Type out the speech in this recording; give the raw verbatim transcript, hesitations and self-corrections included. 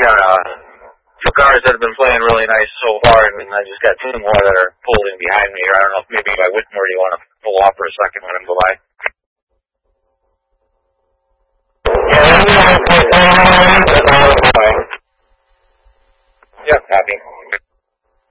got uh, two cars that have been playing really nice so far, and I just got two more that are pulling behind me here. I don't know if maybe by Whitmore you want to pull off for a second when I go by.